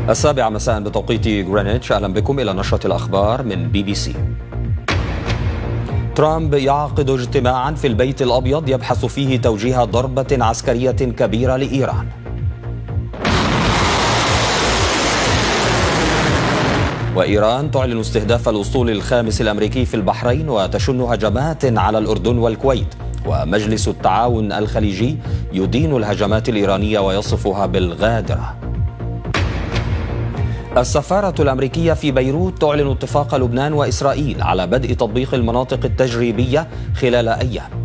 7:00 مساء بتوقيت غرينتش. أهلا بكم إلى نشرة الأخبار من BBC. ترامب يعقد اجتماعا في البيت الأبيض يبحث فيه توجيه ضربة عسكرية كبيرة لإيران. وإيران تعلن استهداف الأسطول الخامس الأمريكي في البحرين وتشن هجمات على الأردن والكويت. ومجلس التعاون الخليجي يدين الهجمات الإيرانية ويصفها بالغادرة. السفارة الأمريكية في بيروت تعلن اتفاق لبنان وإسرائيل على بدء تطبيق المناطق التجريبية خلال أيام.